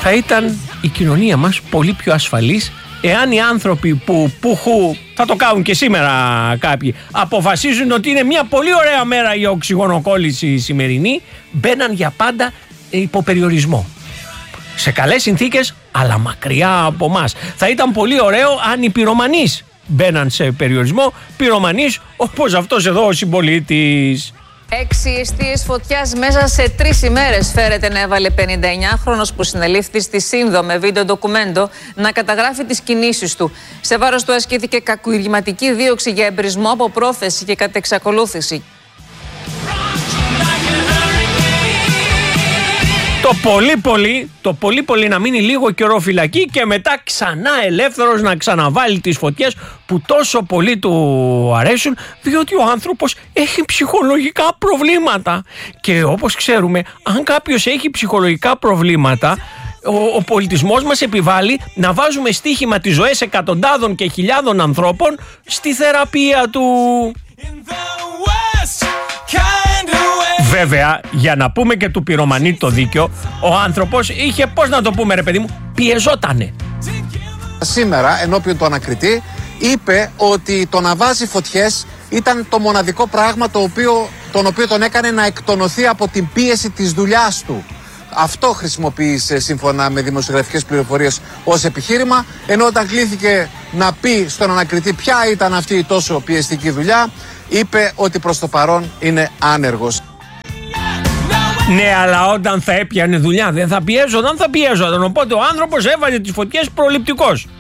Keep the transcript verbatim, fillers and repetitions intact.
θα ήταν η κοινωνία μας πολύ πιο ασφαλής εάν οι άνθρωποι που πουχού, θα το κάνουν και σήμερα κάποιοι, αποφασίζουν ότι είναι μια πολύ ωραία μέρα για οξυγονοκόλληση η σημερινή, μπαίναν για πάντα υπό περιορισμό. Σε καλές συνθήκες, αλλά μακριά από μας. Θα ήταν πολύ ωραίο αν οι πυρομανείς μπαίναν σε περιορισμό, πυρομανείς όπως αυτός εδώ ο συμπολίτης. Έξι εστίες φωτιάς μέσα σε τρεις ημέρες φέρεται να έβαλε πενηνταεννιάχρονος που συνελήφθη στη Σύνδο με βίντεο ντοκουμέντο να καταγράφει τις κινήσεις του. Σε βάρος του ασκήθηκε κακουργηματική δίωξη για εμπρισμό από πρόθεση και κατεξακολούθηση. Το πολύ πολύ, το πολύ πολύ να μείνει λίγο καιρό φυλακή και μετά ξανά ελεύθερος να ξαναβάλει τις φωτιές που τόσο πολύ του αρέσουν, διότι ο άνθρωπος έχει ψυχολογικά προβλήματα. Και όπως ξέρουμε, αν κάποιος έχει ψυχολογικά προβλήματα, ο, ο πολιτισμός μας επιβάλλει να βάζουμε στοίχημα τις ζωές εκατοντάδων και χιλιάδων ανθρώπων στη θεραπεία του. Βέβαια, για να πούμε και του πυρομανή το δίκιο, ο άνθρωπος είχε, πώς να το πούμε ρε παιδί μου, πιεζότανε. Σήμερα, ενώπιον του ανακριτή, είπε ότι το να βάζει φωτιές ήταν το μοναδικό πράγμα το οποίο, τον οποίο τον έκανε να εκτονωθεί από την πίεση της δουλειάς του. Αυτό χρησιμοποίησε σύμφωνα με δημοσιογραφικές πληροφορίες ως επιχείρημα, ενώ όταν κλήθηκε να πει στον ανακριτή ποια ήταν αυτή η τόσο πιεστική δουλειά, είπε ότι προς το παρόν είναι άνεργος. Ναι, αλλά όταν θα έπιανε δουλειά δεν θα πιέζονταν, θα πιέζονταν. Οπότε ο άνθρωπος έβαζε τις φωτιές προληπτικός.